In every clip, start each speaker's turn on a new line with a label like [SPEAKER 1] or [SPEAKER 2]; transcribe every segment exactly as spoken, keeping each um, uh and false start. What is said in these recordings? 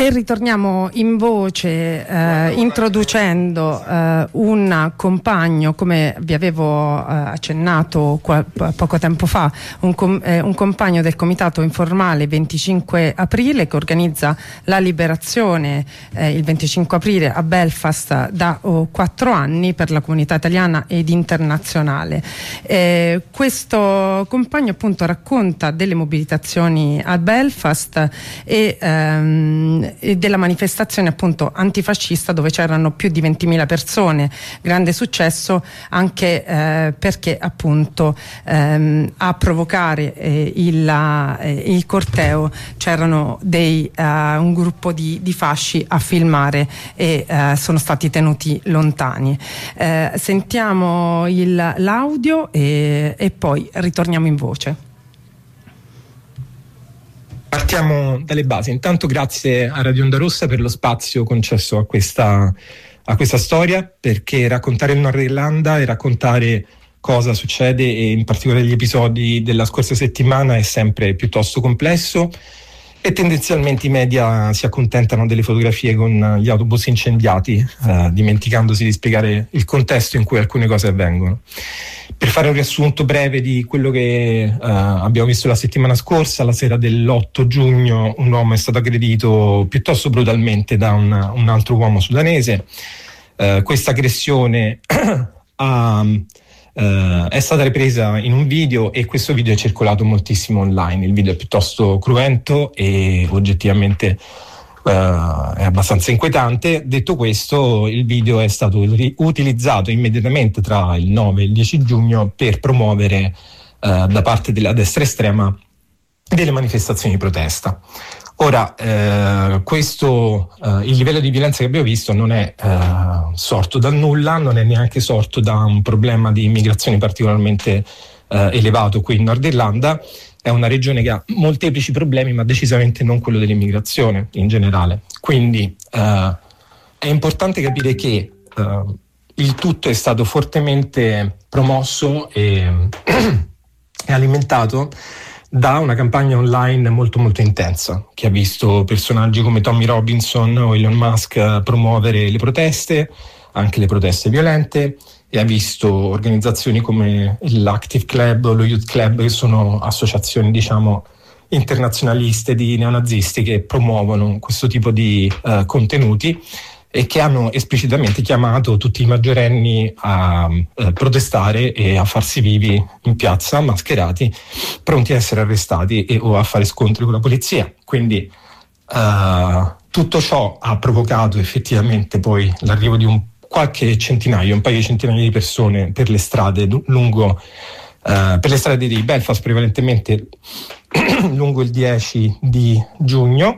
[SPEAKER 1] E ritorniamo in voce eh, introducendo eh, un compagno, come vi avevo eh, accennato qua, poco tempo fa, un, com- eh, un compagno del comitato informale venticinque aprile che organizza la liberazione eh, il venticinque aprile a Belfast da oh, quattro anni per la comunità italiana ed internazionale. Eh, questo compagno appunto racconta delle mobilitazioni a Belfast e ehm, e della manifestazione appunto antifascista dove c'erano più di ventimila persone, grande successo anche eh, perché appunto ehm, a provocare eh, il, eh, il corteo c'erano dei, uh, un gruppo di, di fasci a filmare e uh, sono stati tenuti lontani. Eh, sentiamo il, l'audio e, e poi ritorniamo in voce.
[SPEAKER 2] Partiamo dalle basi. Intanto grazie a Radio Onda Rossa per lo spazio concesso a questa, a questa storia, perché raccontare il Nord Irlanda e raccontare cosa succede, e in particolare gli episodi della scorsa settimana, è sempre piuttosto complesso, e tendenzialmente i media si accontentano delle fotografie con gli autobus incendiati, eh, dimenticandosi di spiegare il contesto in cui alcune cose avvengono. Per fare un riassunto breve di quello che uh, abbiamo visto la settimana scorsa, la sera dell'otto giugno un uomo è stato aggredito piuttosto brutalmente da un, un altro uomo sudanese. Uh, questa aggressione ha, uh, è stata ripresa in un video e questo video è circolato moltissimo online. Il video è piuttosto cruento e oggettivamente Uh, è abbastanza inquietante. Detto questo, il video è stato ri- utilizzato immediatamente tra il nove e il dieci giugno per promuovere uh, da parte della destra estrema delle manifestazioni di protesta. Ora, uh, questo uh, il livello di violenza che abbiamo visto non è uh, sorto dal nulla, non è neanche sorto da un problema di immigrazione particolarmente uh, elevato qui in Nord Irlanda. È una regione che ha molteplici problemi, ma decisamente non quello dell'immigrazione in generale. Quindi uh, è importante capire che uh, il tutto è stato fortemente promosso e, e alimentato da una campagna online molto molto intensa, che ha visto personaggi come Tommy Robinson o Elon Musk promuovere le proteste, anche le proteste violente, e ha visto organizzazioni come l'Active Club o lo Youth Club, che sono associazioni, diciamo, internazionaliste di neonazisti che promuovono questo tipo di uh, contenuti e che hanno esplicitamente chiamato tutti i maggiorenni a uh, protestare e a farsi vivi in piazza, mascherati, pronti a essere arrestati e, o a fare scontri con la polizia. Quindi uh, tutto ciò ha provocato effettivamente poi l'arrivo di un qualche centinaio, un paio di centinaia di persone per le strade lungo, uh, per le strade di Belfast, prevalentemente lungo il dieci di giugno,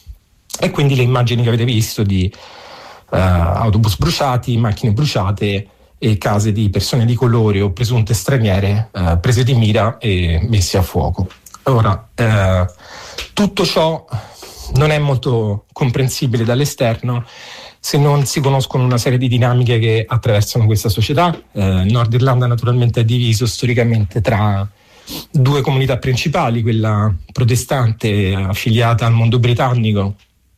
[SPEAKER 2] e quindi le immagini che avete visto di uh, autobus bruciati, macchine bruciate e case di persone di colore o presunte straniere uh, prese di mira e messe a fuoco. Ora, uh, tutto ciò non è molto comprensibile dall'esterno se non si conoscono una serie di dinamiche che attraversano questa società. Eh, Nord Irlanda naturalmente è diviso storicamente tra due comunità principali, quella protestante affiliata al mondo britannico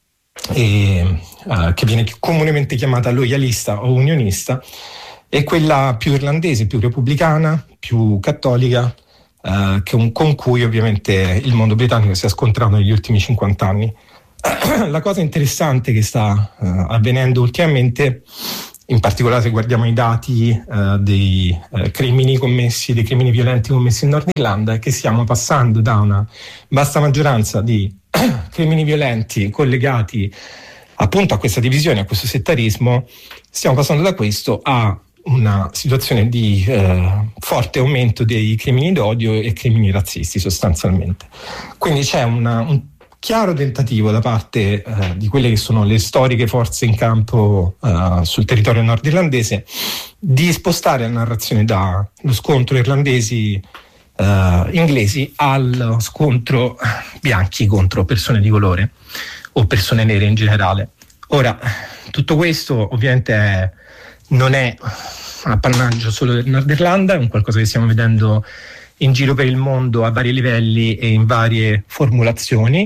[SPEAKER 2] e eh, che viene comunemente chiamata loyalista o unionista, e quella più irlandese, più repubblicana, più cattolica, eh, che, con cui ovviamente il mondo britannico si è scontrato negli ultimi cinquanta anni. La cosa interessante che sta uh, avvenendo ultimamente, in particolare se guardiamo i dati uh, dei uh, crimini commessi, dei crimini violenti commessi in Nord Irlanda, è che stiamo passando da una vasta maggioranza di crimini violenti collegati appunto a questa divisione, a questo settarismo, stiamo passando da questo a una situazione di uh, forte aumento dei crimini d'odio e crimini razzisti sostanzialmente. Quindi c'è una, un chiaro tentativo da parte uh, di quelle che sono le storiche forze in campo uh, sul territorio nordirlandese di spostare la narrazione dallo scontro irlandesi uh, inglesi al scontro bianchi contro persone di colore o persone nere in generale. Ora, tutto questo ovviamente è, non è appannaggio solo del Nord Irlanda, è un qualcosa che stiamo vedendo in giro per il mondo a vari livelli e in varie formulazioni.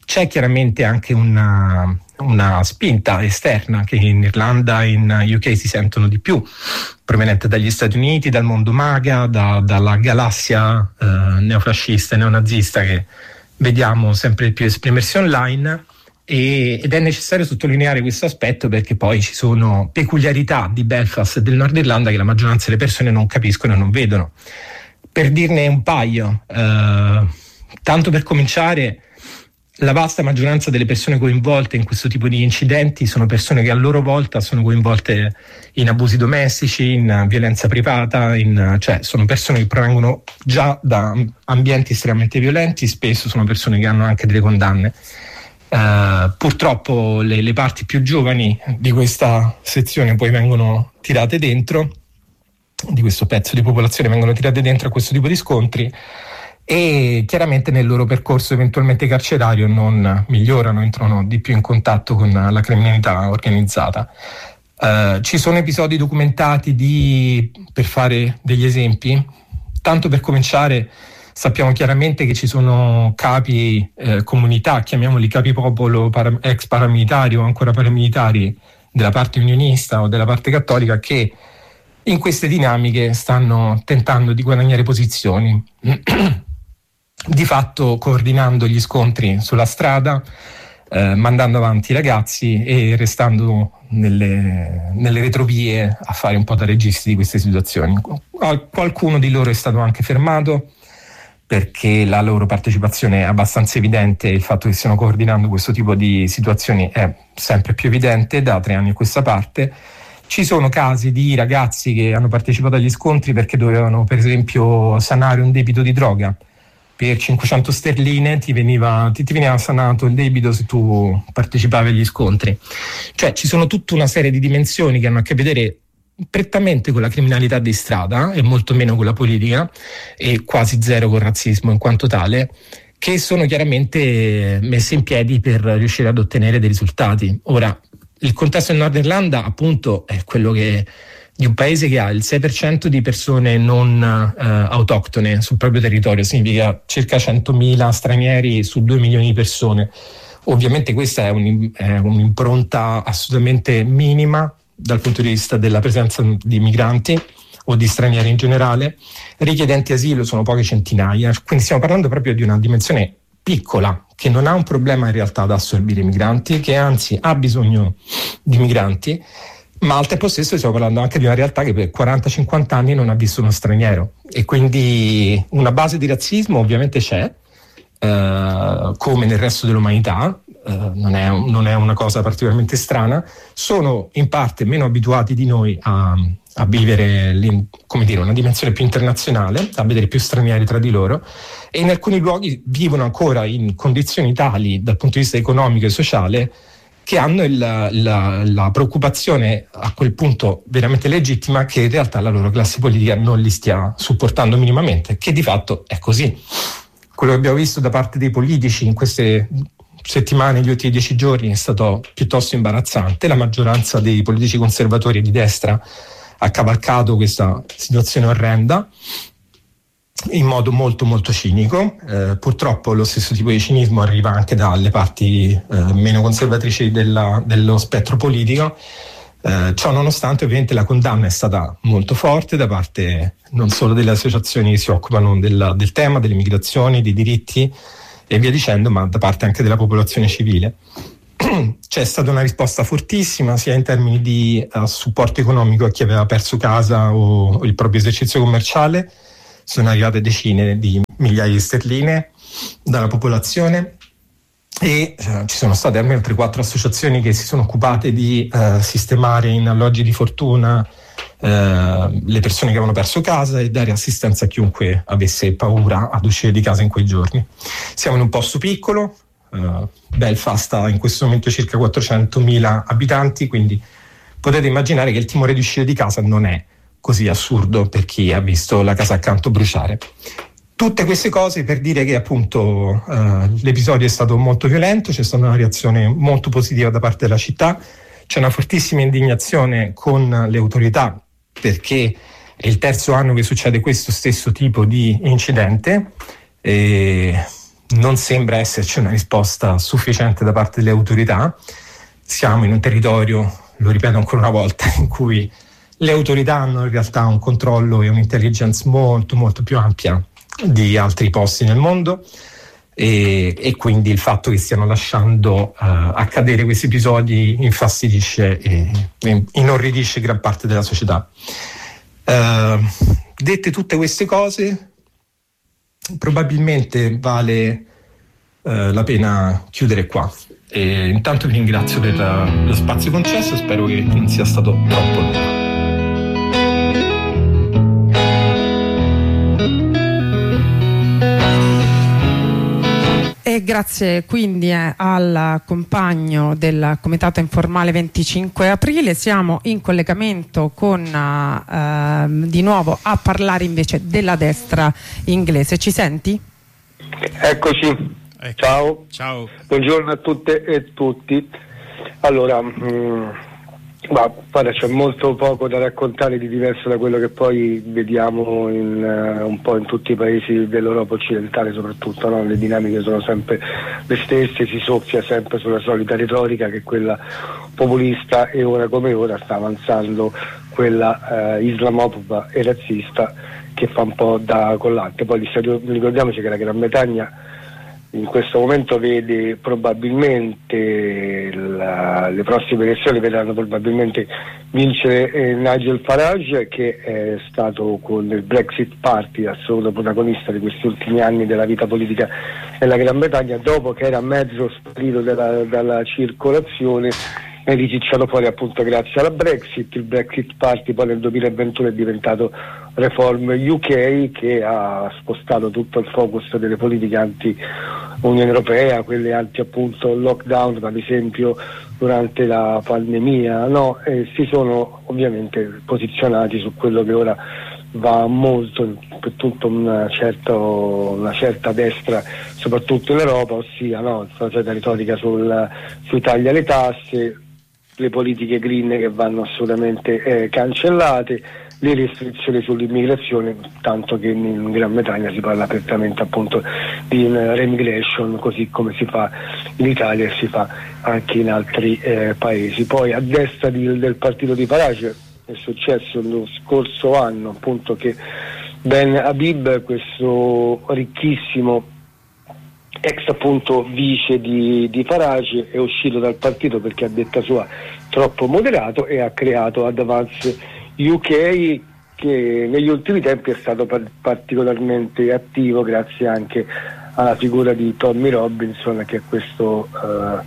[SPEAKER 2] C'è chiaramente anche una, una spinta esterna che in Irlanda e in U K si sentono di più, proveniente dagli Stati Uniti, dal mondo MAGA, da, dalla galassia eh, neofascista e neonazista che vediamo sempre più esprimersi online, e, ed è necessario sottolineare questo aspetto perché poi ci sono peculiarità di Belfast e del Nord Irlanda che la maggioranza delle persone non capiscono e non vedono. Per dirne un paio, eh, tanto per cominciare, la vasta maggioranza delle persone coinvolte in questo tipo di incidenti sono persone che a loro volta sono coinvolte in abusi domestici, in violenza privata, in, cioè sono persone che provengono già da ambienti estremamente violenti, spesso sono persone che hanno anche delle condanne. Uh, purtroppo le, le parti più giovani di questa sezione poi vengono tirate dentro, di questo pezzo di popolazione vengono tirate dentro a questo tipo di scontri, e chiaramente nel loro percorso eventualmente carcerario non migliorano, entrano di più in contatto con la criminalità organizzata. Uh, ci sono episodi documentati di, per fare degli esempi, tanto per cominciare sappiamo chiaramente che ci sono capi eh, comunità, chiamiamoli capi popolo, para, ex paramilitari o ancora paramilitari della parte unionista o della parte cattolica che in queste dinamiche stanno tentando di guadagnare posizioni. Di fatto coordinando gli scontri sulla strada, eh, mandando avanti i ragazzi e restando nelle, nelle retrovie a fare un po' da registi di queste situazioni. Qualcuno di loro è stato anche fermato perché la loro partecipazione è abbastanza evidente, il fatto che stiano coordinando questo tipo di situazioni è sempre più evidente da tre anni a questa parte. Ci sono casi di ragazzi che hanno partecipato agli scontri perché dovevano per esempio sanare un debito di droga. Per cinquecento sterline ti veniva, ti, ti veniva sanato il debito se tu partecipavi agli scontri. Cioè ci sono tutta una serie di dimensioni che hanno a che vedere prettamente con la criminalità di strada e molto meno con la politica, e quasi zero con il razzismo in quanto tale, che sono chiaramente messe in piedi per riuscire ad ottenere dei risultati. Ora, il contesto del Nord Irlanda appunto è quello che di un paese che ha il sei per cento di persone non eh, autoctone sul proprio territorio, significa circa centomila stranieri su due milioni di persone. Ovviamente questa è, un, è un'impronta assolutamente minima dal punto di vista della presenza di migranti o di stranieri in generale. Richiedenti asilo sono poche centinaia, quindi stiamo parlando proprio di una dimensione piccola che non ha un problema in realtà ad assorbire i migranti, che anzi ha bisogno di migranti, ma al tempo stesso stiamo parlando anche di una realtà che per quaranta cinquanta anni non ha visto uno straniero, e quindi una base di razzismo ovviamente c'è, eh, come nel resto dell'umanità. Uh, non, è, non è una cosa particolarmente strana. Sono in parte meno abituati di noi a, a vivere come dire, una dimensione più internazionale, a vedere più stranieri tra di loro, e in alcuni luoghi vivono ancora in condizioni tali dal punto di vista economico e sociale che hanno il, la, la preoccupazione a quel punto veramente legittima che in realtà la loro classe politica non li stia supportando minimamente, che di fatto è così. Quello che abbiamo visto da parte dei politici in queste settimane, gli ultimi dieci giorni, è stato piuttosto imbarazzante. La maggioranza dei politici conservatori di destra ha cavalcato questa situazione orrenda in modo molto molto cinico. Eh, purtroppo lo stesso tipo di cinismo arriva anche dalle parti eh, meno conservatrici della, dello spettro politico. Eh, ciò nonostante, ovviamente la condanna è stata molto forte da parte non solo delle associazioni che si occupano del, del tema, delle migrazioni, dei diritti e via dicendo, ma da parte anche della popolazione civile. C'è stata una risposta fortissima sia in termini di uh, supporto economico a chi aveva perso casa o, o il proprio esercizio commerciale. Sono arrivate decine di migliaia di sterline dalla popolazione, e uh, ci sono state almeno altre quattro associazioni che si sono occupate di uh, sistemare in alloggi di fortuna Uh, le persone che avevano perso casa e dare assistenza a chiunque avesse paura ad uscire di casa in quei giorni. Siamo in un posto piccolo, uh, Belfast ha in questo momento circa quattrocentomila abitanti, quindi potete immaginare che il timore di uscire di casa non è così assurdo per chi ha visto la casa accanto bruciare. Tutte queste cose per dire che appunto uh, l'episodio è stato molto violento, c'è stata una reazione molto positiva da parte della città, c'è una fortissima indignazione con le autorità perché è il terzo anno che succede questo stesso tipo di incidente, e non sembra esserci una risposta sufficiente da parte delle autorità. Siamo in un territorio, lo ripeto ancora una volta, in cui le autorità hanno in realtà un controllo e un'intelligence molto molto più ampia di altri posti nel mondo, e, e quindi il fatto che stiano lasciando uh, accadere questi episodi infastidisce e, e inorridisce gran parte della società. Uh, dette tutte queste cose, probabilmente vale uh, la pena chiudere qua. E intanto vi ringrazio per uh, lo spazio concesso, spero che non sia stato troppo lungo.
[SPEAKER 1] E grazie quindi eh, al compagno del Comitato Informale venticinque aprile. Siamo in collegamento con uh, di nuovo a parlare invece della destra inglese. Ci senti?
[SPEAKER 3] Eccoci,
[SPEAKER 4] ecco.
[SPEAKER 3] Ciao.
[SPEAKER 4] Ciao,
[SPEAKER 3] buongiorno a tutte e tutti. Allora, mh, ma, guarda, c'è molto poco da raccontare di diverso da quello che poi vediamo in, uh, un po' in tutti i paesi dell'Europa occidentale, soprattutto, no? Le dinamiche sono sempre le stesse, si soffia sempre sulla solita retorica che è quella populista, e ora come ora sta avanzando quella uh, islamofoba e razzista che fa un po' da collante. Poi gli Stati Uniti, ricordiamoci che la Gran Bretagna in questo momento vede probabilmente la, le prossime elezioni vedranno probabilmente vincere eh, Nigel Farage, che è stato con il Brexit Party assoluto protagonista di questi ultimi anni della vita politica della Gran Bretagna, dopo che era mezzo sparito dalla, dalla circolazione e ricicciato fuori appunto grazie alla Brexit. Il Brexit Party poi nel duemilaventuno è diventato Reform U K, che ha spostato tutto il focus delle politiche anti Unione Europea, quelle anti appunto lockdown, ad esempio durante la pandemia, no? E si sono ovviamente posizionati su quello che ora va molto per tutta una certa, una certa destra, soprattutto in Europa, ossia, no, la solita retorica sul, sui tagli alle tasse, le politiche green che vanno assolutamente eh, cancellate, le restrizioni sull'immigrazione, tanto che in Gran Bretagna si parla apertamente appunto di remigration, così come si fa in Italia e si fa anche in altri eh, paesi. Poi a destra di, del partito di Farage è successo lo scorso anno appunto che Ben Habib, questo ricchissimo ex appunto vice di, di Farage, è uscito dal partito perché a detta sua troppo moderato e ha creato Advance U K, che negli ultimi tempi è stato par- particolarmente attivo grazie anche alla figura di Tommy Robinson, che è questo uh,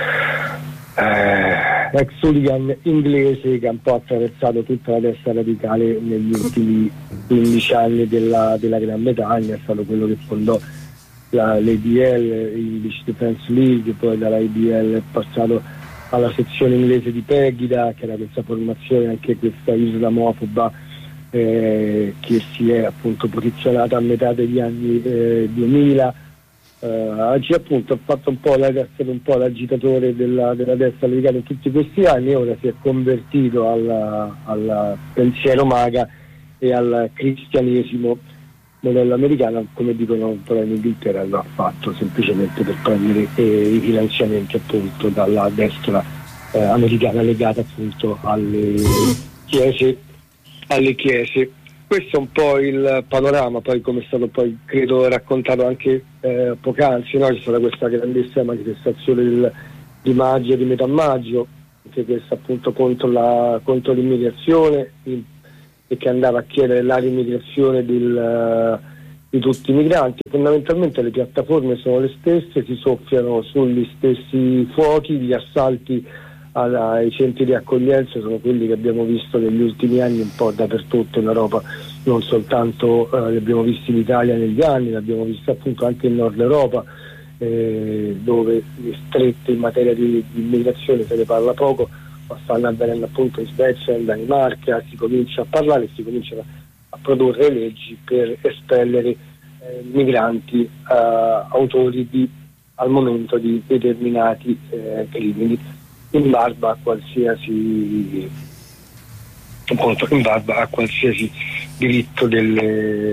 [SPEAKER 3] uh, ex hooligan inglese che ha un po' attraversato tutta la destra radicale negli ultimi quindici anni della, della Gran Bretagna. È stato quello che fondò la, l'A D L, English Defence League, poi dall'A D L è passato alla sezione inglese di Pegida, che era questa formazione, anche questa islamofoba, eh, che si è appunto posizionata a metà degli anni eh, duemila. Eh, oggi appunto ha fatto un po' essere un po' l'agitatore della, della destra americana in tutti questi anni, e ora si è convertito al, al pensiero MAGA e al cristianesimo modello americano, come dicono però in Inghilterra. Lo ha fatto semplicemente per prendere eh, i finanziamenti appunto dalla destra eh, americana legata appunto alle chiese, alle chiese. Questo è un po' il panorama. Poi, come è stato poi credo raccontato anche eh, poc'anzi, no? C'è stata questa grandissima manifestazione del, di maggio, di metà maggio, anche questa appunto contro, la, contro l'immigrazione, il e che andava a chiedere la rimmigrazione del, uh, di tutti i migranti. Fondamentalmente le piattaforme sono le stesse, si soffiano sugli stessi fuochi, gli assalti alla, ai centri di accoglienza sono quelli che abbiamo visto negli ultimi anni un po' dappertutto in Europa, non soltanto uh, li abbiamo visti in Italia negli anni, li abbiamo visti appunto anche in Nord Europa, eh, dove le strette in materia di, di immigrazione se ne parla poco, ma stanno avvenendo appunto in Svezia, in Danimarca. Si comincia a parlare, si cominciano a produrre leggi per espellere eh, migranti eh, autori di, al momento di determinati eh, crimini, in barba a qualsiasi appunto in barba a qualsiasi diritto delle,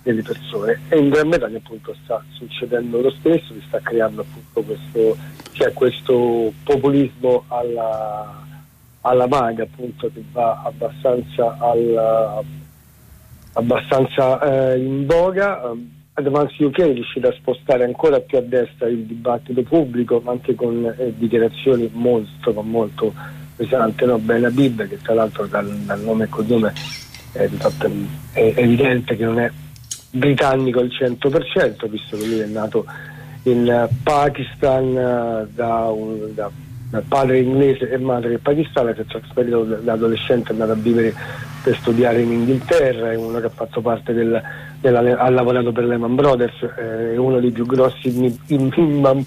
[SPEAKER 3] delle persone, e in Gran Bretagna appunto sta succedendo lo stesso, si sta creando appunto questo, cioè questo populismo alla, alla maga, appunto, che va abbastanza alla, abbastanza eh, in voga. Advance U K è riuscita a spostare ancora più a destra il dibattito pubblico, ma anche con eh, dichiarazioni molto, molto pesanti, no? Ben Habib, che tra l'altro dal, dal nome e cognome è, è evidente che non è britannico al cento per cento, visto che lui è nato in Pakistan uh, da, un, da, da padre inglese e madre pakistana, si è trasferito da, da adolescente, è andato a vivere per studiare in Inghilterra, è uno che ha fatto parte del, della, ha lavorato per Lehman Brothers, eh, è uno dei più grossi imam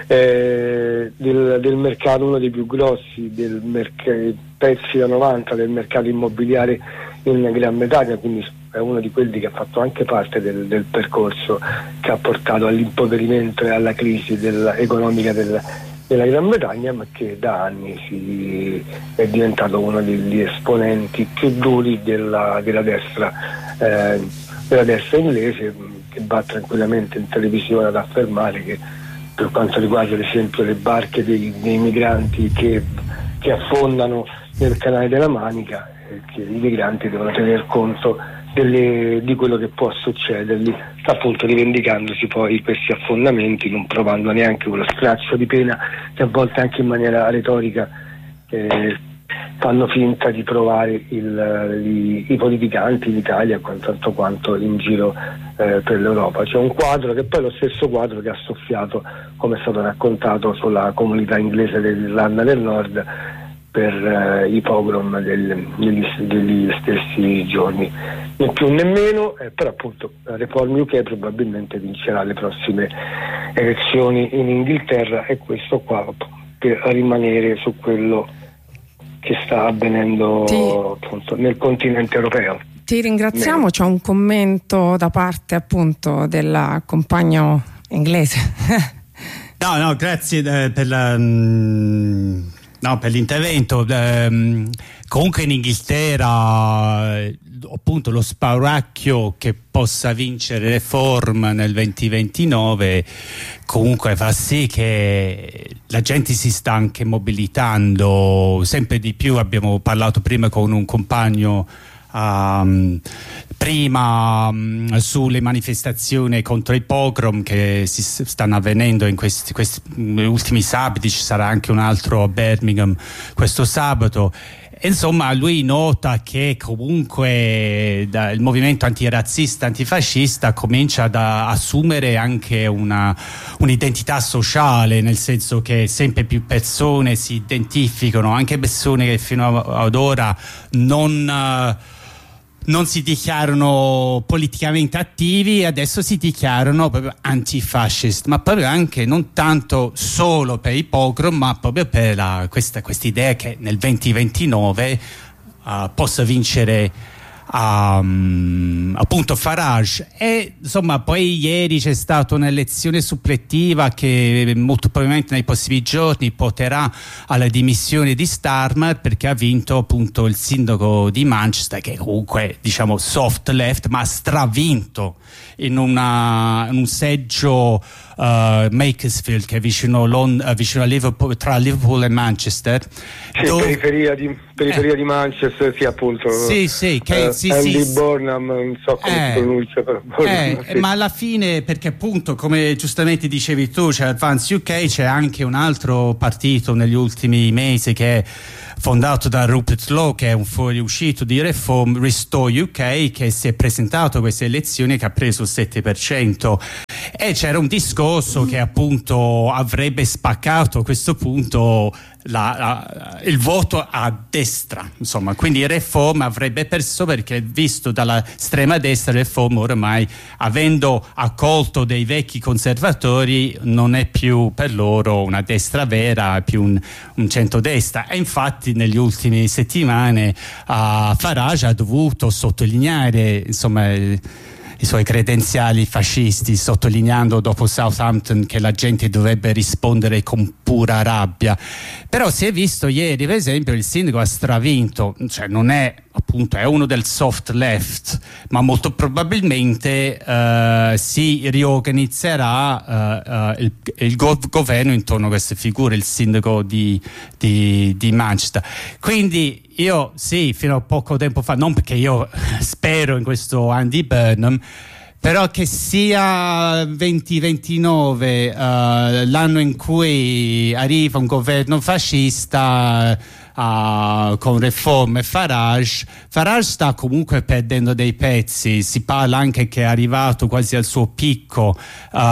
[SPEAKER 3] eh, del, del mercato, uno dei più grossi del merc- pezzi da novanta del mercato immobiliare in Gran Bretagna, quindi è uno di quelli che ha fatto anche parte del, del percorso che ha portato all'impoverimento e alla crisi del, economica del, della Gran Bretagna, ma che da anni si è diventato uno degli esponenti più duri della, della destra eh, della destra inglese, che va tranquillamente in televisione ad affermare che per quanto riguarda ad esempio le barche dei, dei migranti che, che affondano nel canale della Manica, eh, che i migranti devono tener conto delle, di quello che può succedergli, appunto rivendicandosi poi questi affondamenti, non provando neanche quello straccio di pena che a volte anche in maniera retorica eh, fanno finta di provare il, i, i politicanti in Italia, tanto quanto in giro eh, per l'Europa. C'è un quadro che poi è lo stesso quadro che ha soffiato, come è stato raccontato, sulla comunità inglese dell'Irlanda del Nord per eh, i pogrom del, degli, degli stessi giorni, né più né meno, eh, però appunto la Reform U K probabilmente vincerà le prossime elezioni in Inghilterra, e questo qua per rimanere su quello che sta avvenendo
[SPEAKER 1] Ti...
[SPEAKER 3] appunto nel continente europeo.
[SPEAKER 1] Ti ringraziamo, c'è un commento da parte appunto del compagno inglese.
[SPEAKER 4] No, no, grazie eh, per la... Mm... No, per l'intervento. Um, comunque in Inghilterra eh, appunto lo spauracchio che possa vincere Reform nel duemilaventinove comunque fa sì che la gente si sta anche mobilitando sempre di più. Abbiamo parlato prima con un compagno Um, prima um, sulle manifestazioni contro i pogrom che si stanno avvenendo in questi, questi ultimi sabati. Ci sarà anche un altro a Birmingham questo sabato. Insomma, lui nota che comunque da, il movimento antirazzista, antifascista comincia ad assumere anche una, un'identità sociale, nel senso che sempre più persone si identificano, anche persone che fino ad ora non... Uh, non si dichiarano politicamente attivi, adesso si dichiarano proprio antifascist, ma proprio anche non tanto solo per i pogrom, ma proprio per la, questa idea che nel duemilaventinove uh, possa vincere um, appunto Farage. E insomma poi ieri c'è stata un'elezione suppletiva che molto probabilmente nei prossimi giorni porterà alla dimissione di Starmer, perché ha vinto appunto il sindaco di Manchester, che comunque diciamo soft left, ma ha stravinto in, una, in un seggio uh, Makersfield, che è vicino, Lond- uh, vicino a Liverpool, tra Liverpool e Manchester.
[SPEAKER 3] Sì, dove... periferia, di, periferia eh. di Manchester, sì, appunto.
[SPEAKER 4] Sì, sì, che,
[SPEAKER 3] uh,
[SPEAKER 4] sì,
[SPEAKER 3] Andy
[SPEAKER 4] sì,
[SPEAKER 3] Burnham, non so come
[SPEAKER 4] eh,
[SPEAKER 3] si pronuncia, però Burnham,
[SPEAKER 4] eh,
[SPEAKER 3] sì.
[SPEAKER 4] Ma alla fine, perché appunto, come giustamente dicevi tu, c'è Advance U K, c'è anche un altro partito negli ultimi mesi che è fondato da Rupert Law, che è un fuoriuscito di Reform, Restore U K, che si è presentato a queste elezioni, che ha preso il sette per cento, e c'era un discorso che appunto avrebbe spaccato a questo punto la, la, il voto a destra, insomma, quindi Reform avrebbe perso, perché visto dalla estrema destra Reform ormai, avendo accolto dei vecchi conservatori, non è più per loro una destra vera, è più un, un centrodestra. E infatti negli ultimi settimane uh, Farage ha dovuto sottolineare insomma i suoi credenziali fascisti, sottolineando dopo Southampton che la gente dovrebbe rispondere con pura rabbia. Però si è visto ieri, per esempio, il sindaco ha stravinto, cioè non è appunto è uno del soft left, ma molto probabilmente uh, si riorganizzerà uh, uh, il, il go- governo intorno a queste figure, il sindaco di, di, di Manchester. Quindi io sì, fino a poco tempo fa, non perché io spero in questo Andy Burnham, però che sia venti ventinove uh, l'anno in cui arriva un governo fascista uh, con Reform e Farage, Farage sta comunque perdendo dei pezzi, si parla anche che è arrivato quasi al suo picco, uh,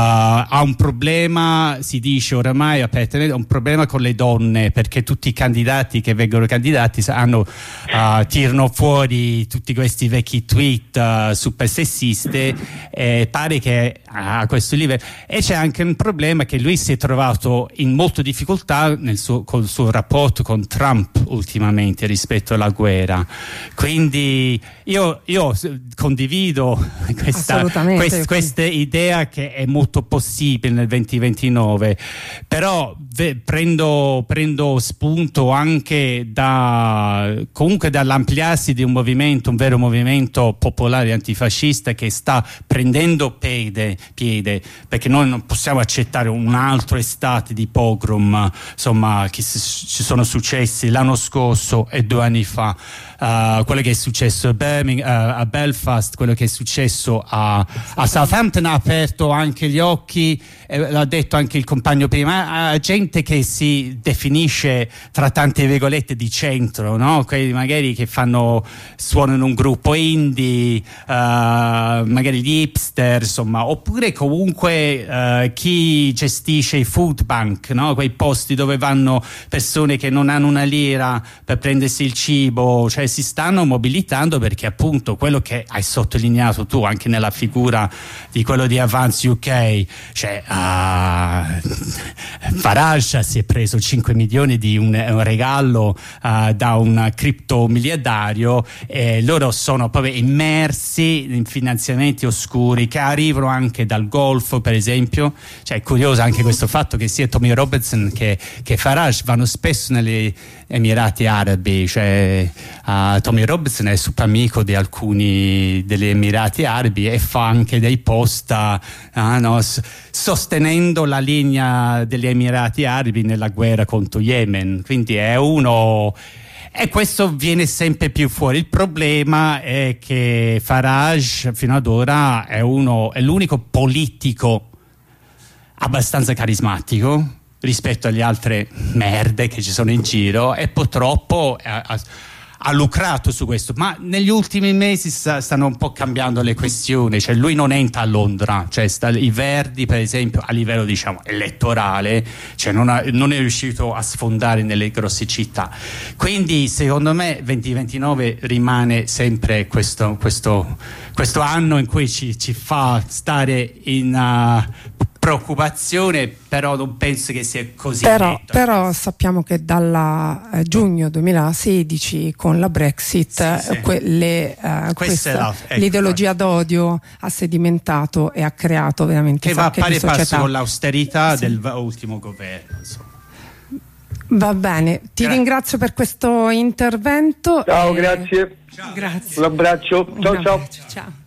[SPEAKER 4] ha un problema, si dice oramai apertamente, un problema con le donne, perché tutti i candidati che vengono candidati hanno, uh, tirano fuori tutti questi vecchi tweet uh, super sessiste, e pare che a questo livello. E c'è anche un problema che lui si è trovato in molta difficoltà nel suo, col suo rapporto con Trump ultimamente rispetto alla guerra. Quindi io, io condivido questa, quest, questa idea che è molto possibile nel duemilaventinove, però ve, prendo, prendo spunto anche da comunque dall'ampliarsi di un movimento, un vero movimento popolare antifascista che sta prendendo piede, piede perché noi non possiamo accettare un altro estate di pogrom, insomma, che ci sono successi l'anno scorso e due anni fa, uh, quello che è successo a, Birmingham, uh, a Belfast, quello che è successo a, a Southampton ha aperto anche gli occhi, eh, l'ha detto anche il compagno prima, a gente che si definisce tra tante virgolette di centro, no? Quelli magari che fanno, suonano un gruppo indie, uh, magari gli hipster, insomma, oppure comunque uh, chi gestisce i food bank, no? Quei posti dove vanno persone che non hanno una lira per prendersi il cibo, cioè si stanno mobilitando, perché appunto quello che hai sottolineato tu anche nella figura di quello di Avance U K, cioè uh, Farage si è preso cinque milioni di un, un regalo uh, da un criptomiliardario, e loro sono proprio immersi in finanziamenti oscuri che arrivano anche dal Golfo, per esempio. Cioè è curioso anche questo fatto che sia Tommy Robinson che, che Farage vanno spesso negli Emirati Arabi, cioè uh, Tommy Robinson è super amico di alcuni degli Emirati Arabi e fa anche dei post uh, no, s- sostenendo la linea degli Emirati Arabi nella guerra contro Yemen, quindi è uno. E questo viene sempre più fuori. Il problema è che Farage fino ad ora è, uno, è l'unico politico abbastanza carismatico rispetto alle altre merde che ci sono in giro, e purtroppo ha, ha, ha lucrato su questo, ma negli ultimi mesi sta, stanno un po' cambiando le questioni, cioè lui non entra a Londra, cioè sta, i Verdi per esempio a livello diciamo elettorale, cioè non, ha, non è riuscito a sfondare nelle grosse città, quindi secondo me duemilaventinove rimane sempre questo, questo, questo anno in cui ci, ci fa stare in uh, preoccupazione, però non penso che sia così.
[SPEAKER 1] Però, però sappiamo che dalla eh, giugno duemilasedici con la Brexit sì, sì. quelle, eh, questa, la, ecco, l'ideologia d'odio ha sedimentato e ha creato veramente
[SPEAKER 4] che va a pari passo con l'austerità
[SPEAKER 1] sì.
[SPEAKER 4] dell'ultimo governo, insomma.
[SPEAKER 1] Va bene, ti Gra- ringrazio per questo intervento.
[SPEAKER 3] Ciao, e... grazie.
[SPEAKER 1] Ciao. Grazie.
[SPEAKER 3] Un abbraccio. Ciao,
[SPEAKER 1] Un abbraccio.
[SPEAKER 3] ciao.
[SPEAKER 1] Ciao.